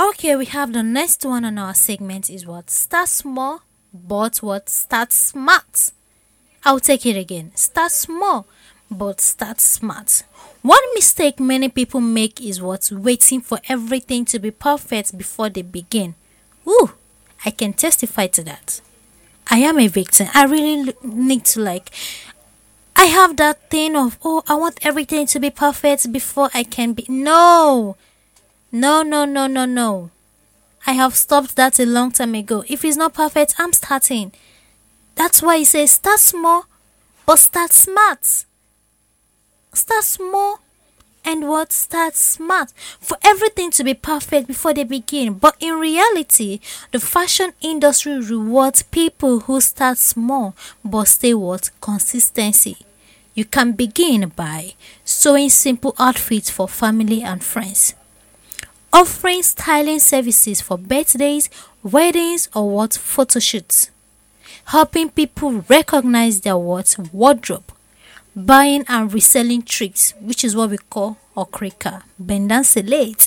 Okay, we have the next one on our segment is what? Start small, but what? Start smart. I'll take it again. Start small, but start smart. One mistake many people make is what? Waiting for everything to be perfect before they begin. Ooh, I can testify to that. I am a victim. I really need to I have that thing of, oh, I want everything to be perfect before I can be. No, no, no, no, no, no. I have stopped that a long time ago. If it's not perfect, I'm starting. That's why he says start small, but start smart. Start small and what? Start smart. For everything to be perfect before they begin. But in reality, the fashion industry rewards people who start small but stay what? Consistency. You can begin by sewing simple outfits for family and friends, offering styling services for birthdays, weddings, or what? Photo shoots, helping people recognize their what? Wardrobe, buying and reselling tricks, which is what we call okrika, bend and select,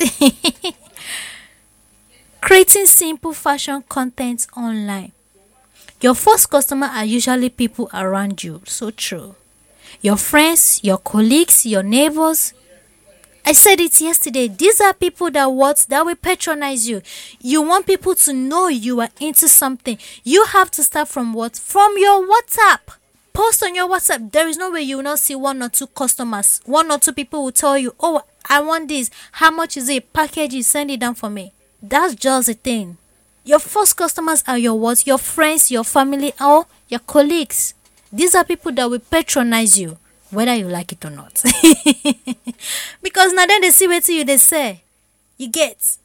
creating simple fashion content online. Your first customer are usually people around you. So true. Your friends, your colleagues, your neighbors. I said it yesterday. These are people that what? That will patronize you. You want people to know you are into something. You have to start from what? From your WhatsApp. Post on your WhatsApp. There is no way you will not see one or two customers. One or two people will tell you, oh, I want this. How much is it? Package it. Send it down for me. That's just the thing. Your first customers are your what? Your friends, your family, or your colleagues. These are people that will patronize you, whether you like it or not. Because now then they see what you they say. You get.